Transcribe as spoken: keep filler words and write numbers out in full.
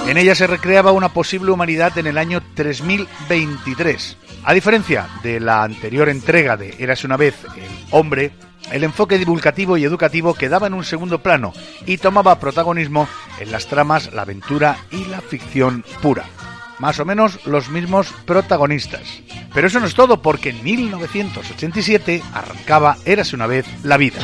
En ella se recreaba una posible humanidad en el año tres mil veintitrés. A diferencia de la anterior entrega de Érase una vez el hombre, el enfoque divulgativo y educativo quedaba en un segundo plano y tomaba protagonismo en las tramas, la aventura y la ficción pura. Más o menos los mismos protagonistas. Pero eso no es todo, porque en mil novecientos ochenta y siete arrancaba Érase una vez la vida.